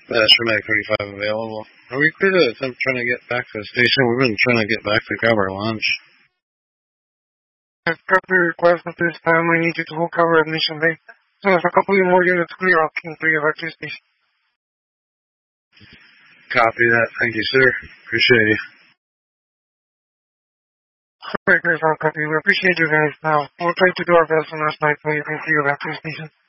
Shermac 35 available. Are we clear to attempt trying to get back to the station? We've been trying to get back to grab our lunch. I've got the request at this time. I need you to hold cover at Mission Bay. So if a couple of more units clear, I'll King 3 evac to station. Copy that. Thank you, sir. Appreciate you. Alright, great, I'll copy. We appreciate you guys. Now, we'll try to do our best on our side so you can clear evac to station.